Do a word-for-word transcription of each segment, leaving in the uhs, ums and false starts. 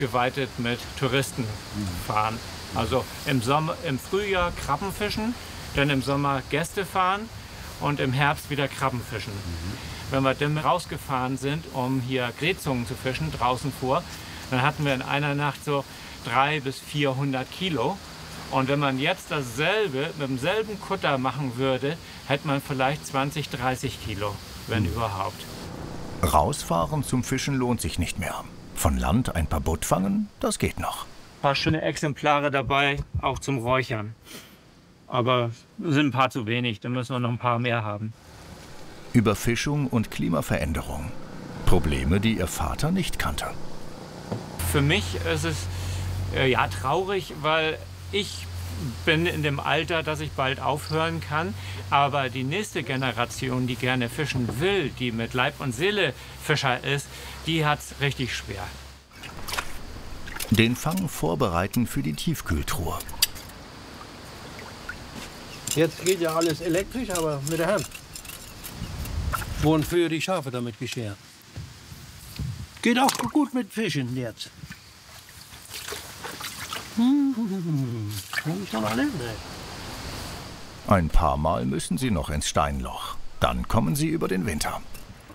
geweitet mit Touristen fahren. Also im, Sommer, im Frühjahr Krabben fischen, dann im Sommer Gäste fahren und im Herbst wieder Krabben fischen. Mhm. Wenn wir dann rausgefahren sind, um hier Gretzungen zu fischen, draußen vor, dann hatten wir in einer Nacht so dreihundert bis vierhundert Kilo. Und wenn man jetzt dasselbe mit demselben Kutter machen würde, hätte man vielleicht zwanzig, dreißig Kilo, wenn mhm. überhaupt. Rausfahren zum Fischen lohnt sich nicht mehr. Von Land ein paar Butt fangen, das geht noch. Ein paar schöne Exemplare dabei, auch zum Räuchern. Aber es sind ein paar zu wenig, da müssen wir noch ein paar mehr haben. Überfischung und Klimaveränderung. Probleme, die Ihr Vater nicht kannte. Für mich ist es äh, ja traurig, weil ich bin in dem Alter, dass ich bald aufhören kann. Aber die nächste Generation, die gerne fischen will, die mit Leib und Seele Fischer ist, die hat es richtig schwer. Den Fang vorbereiten für die Tiefkühltruhe. Jetzt geht ja alles elektrisch, aber mit der Hand. Wurden früher die Schafe damit geschert. Geht auch gut mit Fischen jetzt. Ein paar Mal müssen sie noch ins Steinloch. Dann kommen sie über den Winter.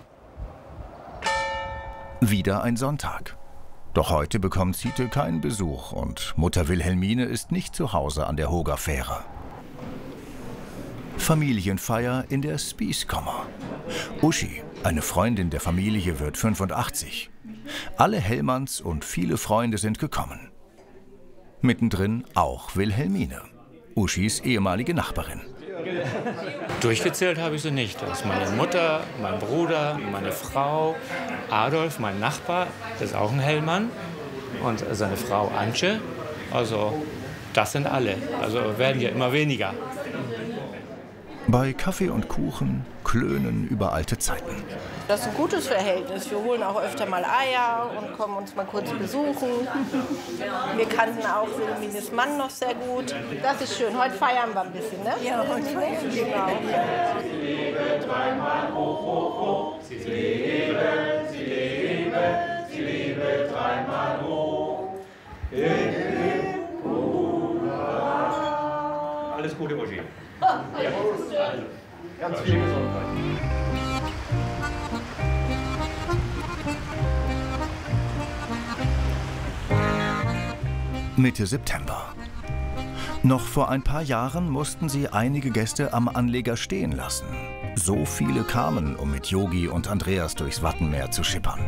Wieder ein Sonntag. Doch heute bekommt Ziete keinen Besuch und Mutter Wilhelmine ist nicht zu Hause an der Hogerfähre. Familienfeier in der Spieskammer. Uschi, eine Freundin der Familie, wird fünfundachtzig. Alle Hellmanns und viele Freunde sind gekommen. Mittendrin auch Wilhelmine, Uschis ehemalige Nachbarin. Durchgezählt habe ich sie nicht. Das ist meine Mutter, mein Bruder, meine Frau, Adolf, mein Nachbar, das ist auch ein Hellmann, und seine Frau Antje. Also das sind alle. Also werden ja immer weniger. Bei Kaffee und Kuchen klönen über alte Zeiten. Das ist ein gutes Verhältnis. Wir holen auch öfter mal Eier und kommen uns mal kurz besuchen. Wir kannten auch Wilhelmines Mann noch sehr gut. Das ist schön. Heute feiern wir ein bisschen, ne? Ja, heute feiern wir. Genau. Sie lebe dreimal hoch, hoch, hoch. Sie lebe, sie lebe, sie lebe dreimal hoch. Alles Gute, Uschi. Ja, ganz viel Gesundheit. Mitte September. Noch vor ein paar Jahren mussten sie einige Gäste am Anleger stehen lassen. So viele kamen, um mit Yogi und Andreas durchs Wattenmeer zu schippern.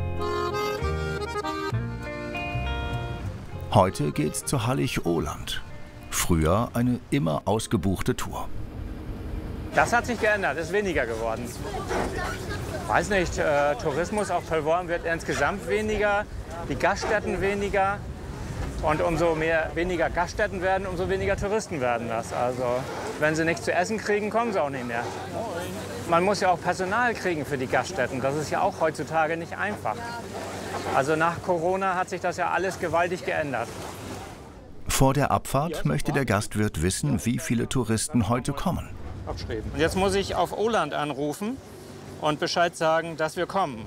Heute geht's zu Hallig-Ohland. Früher eine immer ausgebuchte Tour. Das hat sich geändert, ist weniger geworden. Weiß nicht, äh, Tourismus auf Pellworm wird insgesamt weniger, die Gaststätten weniger. Und umso mehr, weniger Gaststätten werden, umso weniger Touristen werden das. Also wenn sie nichts zu essen kriegen, kommen sie auch nicht mehr. Man muss ja auch Personal kriegen für die Gaststätten. Das ist ja auch heutzutage nicht einfach. Also nach Corona hat sich das ja alles gewaltig geändert. Vor der Abfahrt möchte der Gastwirt wissen, wie viele Touristen heute kommen. Und jetzt muss ich auf Ohland anrufen und Bescheid sagen, dass wir kommen.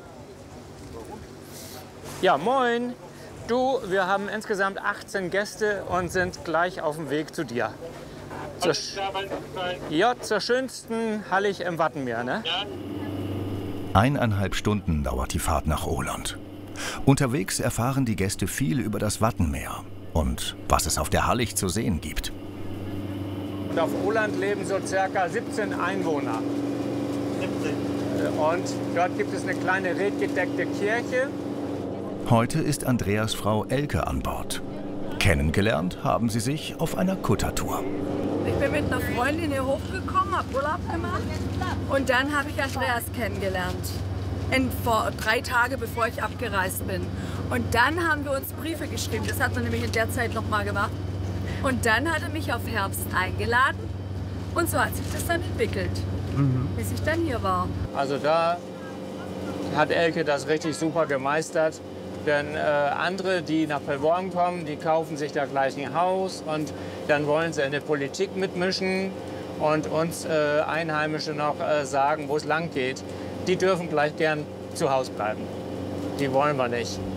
Ja, moin. Du, wir haben insgesamt achtzehn Gäste und sind gleich auf dem Weg zu dir. Zur, ja, zur schönsten Hallig im Wattenmeer, ne? Eineinhalb Stunden dauert die Fahrt nach Ohland. Unterwegs erfahren die Gäste viel über das Wattenmeer und was es auf der Hallig zu sehen gibt. Und auf Ohland leben so circa siebzehn Einwohner. siebzehn. Und dort gibt es eine kleine redgedeckte Kirche. Heute ist Andreas Frau Elke an Bord. Kennengelernt haben sie sich auf einer Kuttertour. Ich bin mit einer Freundin hier hochgekommen, habe Urlaub gemacht und dann habe ich Andreas kennengelernt. In, vor drei Tage, bevor ich abgereist bin. Und dann haben wir uns Briefe geschrieben. Das hat man nämlich in der Zeit noch mal gemacht. Und dann hat er mich auf Herbst eingeladen und so hat sich das dann entwickelt, mhm. bis ich dann hier war. Also da hat Elke das richtig super gemeistert. Denn äh, andere, die nach Pellworm kommen, die kaufen sich da gleich ein Haus und dann wollen sie in der Politik mitmischen und uns äh, Einheimische noch äh, sagen, wo es lang geht. Die dürfen gleich gern zu Hause bleiben. Die wollen wir nicht.